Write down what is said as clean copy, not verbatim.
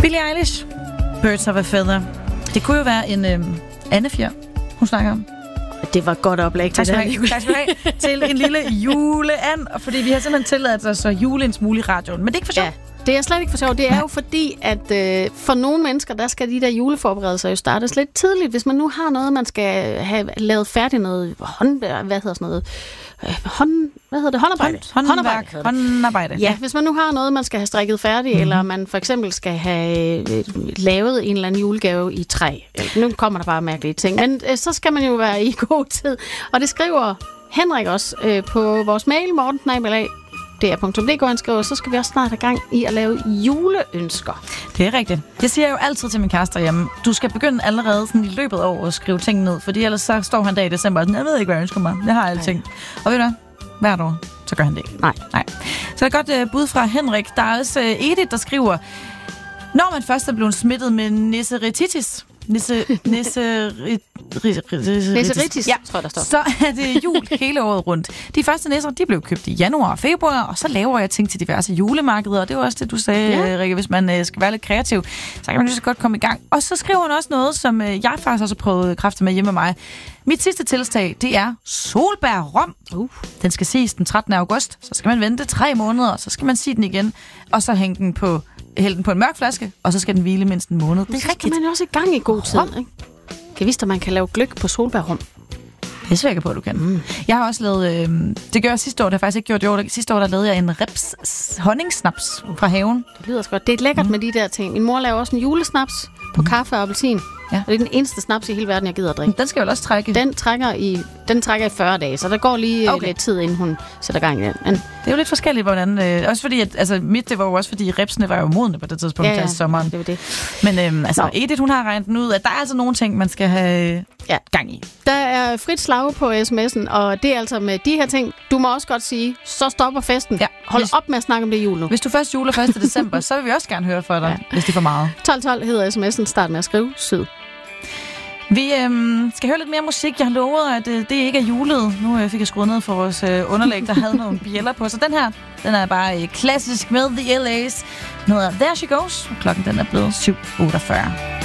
Billie Eilish, Birds of a Feather. Det kunne jo være en andefjer, hun snakker om. Det var godt oplæg til det. Tak skal du have. Til en lille juleand, fordi vi har simpelthen tilladt os at jule en smule i radioen. Men det er ikke for sjovt. Ja. Det er slet ikke for sjovt. Det er jo fordi, at for nogle mennesker, der skal de der juleforberedelser jo startes lidt tidligt. Hvis man nu har noget, man skal have lavet færdigt, noget håndarbejde. Ja, hvis man nu har noget, man skal have strikket færdigt, eller man for eksempel skal have lavet en eller anden julegave i træ. Nu kommer der bare mærkelige ting. Men så skal man jo være i god tid. Og det skriver Henrik også på vores mail, morten@dr.dk, han skriver, så skal vi også snart have gang i at lave juleønsker. Det er rigtigt. Det siger jeg jo altid til min kæreste hjemme. Du skal begynde allerede sådan i løbet af året at skrive ting ned, fordi ellers så står han dag i december og sådan, jeg ved ikke, hvad jeg ønsker mig. Jeg har alting. Og ved du hvad? Hvert år, så gør han det ikke. Nej. Så det er godt bud fra Henrik. Der er også Edith, der skriver, når man først er blevet smittet med niseritis, Niseritis, ja, tror jeg, der står. Så er det jul hele året rundt. De første nisser, de blev købt i januar og februar, og så laver jeg ting til diverse julemarkeder, og det var også det, du sagde, Rikke, hvis man skal være lidt kreativ, så kan man jo så godt komme i gang. Og så skriver hun også noget, som jeg faktisk også har prøvet kræfter med hjemme med mig. Mit sidste tiltag, det er solbærrom. Den skal ses den 13. august, så skal man vente 3 måneder, og så skal man sige den igen, og så hælde den på en mørk flaske, og så skal den hvile mindst en måned. Det er rigtigt. Man er også i gang i god tid, ikke? Kan vise, at man kan lave gløgg på solbærrum. Det er svært på, at du kan. Jeg har også lavet, det gør jeg sidste år, det har jeg faktisk ikke gjort i år. Sidste år, der lavede jeg en reps honningsnaps fra haven. Det lyder godt. Det er lækkert med de der ting. Min mor laver også en julesnaps på kaffe og appelsin. Ja. Og det er den eneste snaps i hele verden, jeg gider at drikke. Den skal jo også trække. Den trækker i 40 dage, så der går lige lidt tid, inden hun sætter gang i den. Men det er jo lidt forskelligt, hvordan. Også fordi, det var jo også fordi, repsene var jo modne på det tidspunkt i sommeren. Det var det. Men Edith, hun har regnet den ud, at der er altså nogle ting, man skal have gang i. Der er frit slag på sms'en, og det er altså med de her ting. Du må også godt sige, så stopper festen. Ja. Hold op med at snakke om det jul nu. Hvis du først juler 1. december, så vil vi også gerne høre fra dig, hvis det er for meget. 1212 hedder sms'en. Start med at skrive syd. Vi skal høre lidt mere musik. Jeg har lovet, at det ikke er julet. Nu fik jeg skruet ned for vores underlæg, der havde nogle bjæller på. Så den her, den er bare klassisk med The LA's. Den hedder There She Goes. Klokken den er blevet 7:48.